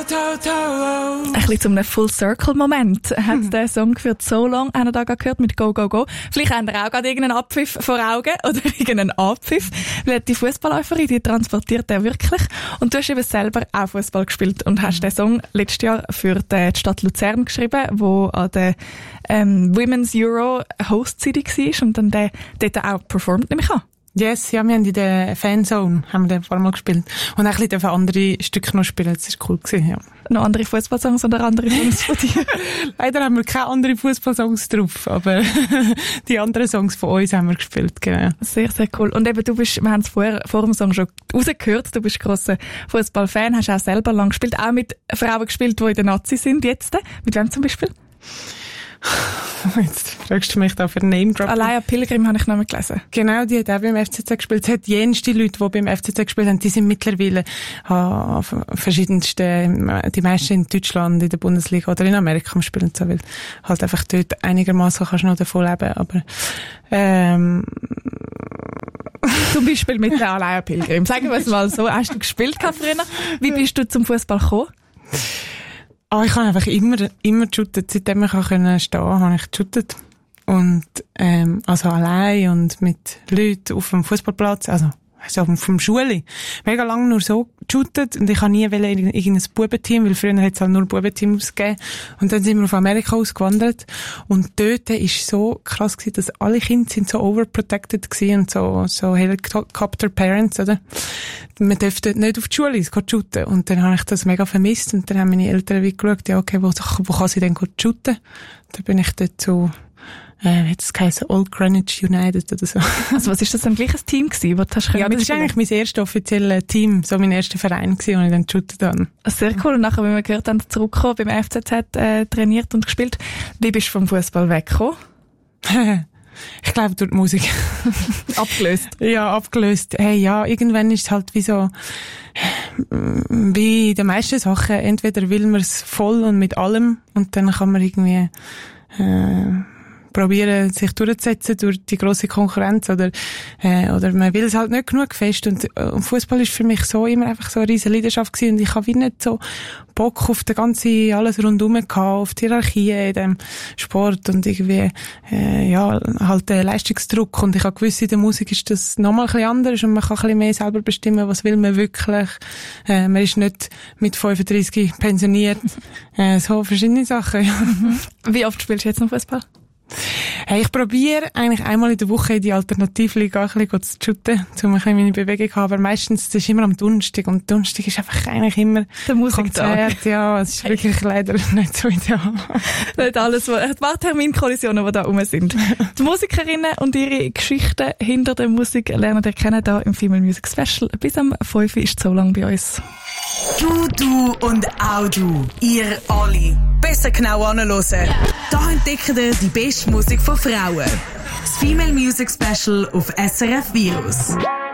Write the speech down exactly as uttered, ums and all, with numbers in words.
to, to. Ein bisschen zu einem Full-Circle-Moment hat mhm. der Song geführt. So Long haben wir da gerade gehört mit Go, Go, Go. Vielleicht haben wir auch gerade irgendeinen Abpfiff vor Augen oder irgendeinen Abpfiff. Weil die Fußballläuferin, die transportiert er wirklich. Und du hast eben selber auch Fußball gespielt und hast mhm. den Song letztes Jahr für die Stadt Luzern geschrieben, wo an der ähm, Women's Euro Host-City war und dann der dort auch performt, nehme ich an. Yes, ja, wir haben in der Fanzone haben wir den ein paar Mal gespielt. Und auch ein bisschen andere Stücke noch spielen, das war cool gewesen, ja. Noch andere Fußballsongs oder andere Songs von dir? Leider haben wir keine anderen Fußballsongs drauf, aber die anderen Songs von uns haben wir gespielt, genau. Sehr, sehr cool. Und eben, du bist, wir haben es vorher, vor dem Song schon rausgehört, du bist grosser Fußballfan, hast auch selber lang gespielt, auch mit Frauen gespielt, die in der Nazi sind jetzt. Mit wem zum Beispiel? Jetzt fragst du mich da für Name Drop. Alaya Pilgrim habe ich noch mal gelesen. Genau, die hat auch beim F C Z gespielt. Es hat jenste Leute, die beim F C Z gespielt haben, die sind mittlerweile an verschiedensten, die meisten in Deutschland, in der Bundesliga oder in Amerika spielen, so, weil halt einfach dort einigermaßen kannst du noch davon leben, aber ähm, zum Beispiel mit der Alaya Pilgrim. Sagen wir es mal so. Hast du gespielt früher? Wie bist du zum Fußball gekommen? Ah, ich habe einfach immer, immer geshootet. Seitdem ich stehen konnte, habe ich geshootet. Und, ähm, also allein und mit Leuten auf dem Fußballplatz, also, also vom Schule. Mega lange nur so geshootet. Und ich habe nie wollen in irgendein Bubenteam, weil früher hat es halt nur Bubenteam ausgegeben. Und dann sind wir auf Amerika ausgewandert. Und dort ist so krass gewesen, dass alle Kinder sind so overprotected gewesen und so, so Helicopter Parents, oder? Man darf dort nicht auf die Schule shooten. Und dann habe ich das mega vermisst. Und dann haben meine Eltern wie geschaut, ja, okay, wo, wo kann sie denn shooten? Da bin ich dort so, äh, wie hat es geheißen? Old Greenwich United oder so. Also was ist das ein gleiches Team gewesen, wo du hast Ja, das war eigentlich mein erstes offizielles Team, so mein erster Verein gewesen, wo ich dann geshootet habe. Sehr cool. Und nachher, wie wir gehört haben, zurückgekommen, beim F C Z äh, trainiert und gespielt. Wie bist du vom Fußball weggekommen? Ich glaube, durch die Musik. Abgelöst? Ja, abgelöst. Hey, ja, irgendwann ist es halt wie so, wie in den meisten Sachen, entweder will man es voll und mit allem und dann kann man irgendwie äh, probieren, sich durchzusetzen durch die grosse Konkurrenz oder äh, oder man will es halt nicht genug fest und, und Fußball ist für mich so immer einfach so eine riesen Leidenschaft gewesen und ich habe wie nicht so Bock auf das ganze alles rundum gehabt, auf die Hierarchie in dem Sport und irgendwie äh, ja halt der Leistungsdruck und ich habe gewusst, in der Musik ist das nochmal ein bisschen anders und man kann ein bisschen mehr selber bestimmen, was will man wirklich. Äh, man ist nicht mit fünfunddreißig pensioniert. Äh, so verschiedene Sachen. Ja. Wie oft spielst du jetzt noch Fußball? Hey, ich probiere eigentlich einmal in der Woche in die Alternativliga ein bisschen zu shooten, um ein bisschen meine Bewegung zu haben, aber meistens, das ist immer am Donnerstag und Donnerstag ist einfach eigentlich immer der Musiktag. Ja, es ist wirklich leider nicht so ideal. Nicht alles, die Terminkollisionen, die da rum sind. Die Musikerinnen und ihre Geschichten hinter der Musik lernen ihr kennen hier im Female Music Special. Bis am fünf ist so lang bei uns. Du, du und auch du. Ihr alle. Besser genau anhören. Da entdeckt ihr die beste Musik von Frauen. Das Female Music Special auf S R F Virus.